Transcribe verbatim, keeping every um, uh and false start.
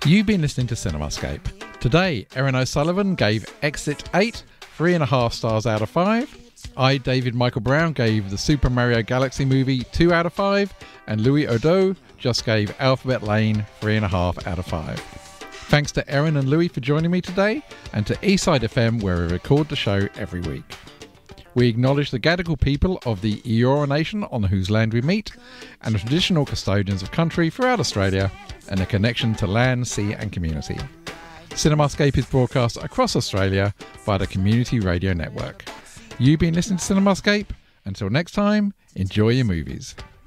You've been listening to Cinemascape. Today, Erin O'Sullivan gave Exit eight three and a half stars out of five. I, David Michael Brown, gave the Super Mario Galaxy movie two out of five, and Louis Odo just gave Alphabet Lane three and a half out of five. Thanks to Erin and Louis for joining me today, and to Eastside F M, where we record the show every week. We acknowledge the Gadigal people of the Eora Nation on whose land we meet, and the traditional custodians of country throughout Australia, and their connection to land, sea and community. Cinemascape is broadcast across Australia via the Community Radio Network. You've been listening to Cinemascape. Until next time, enjoy your movies.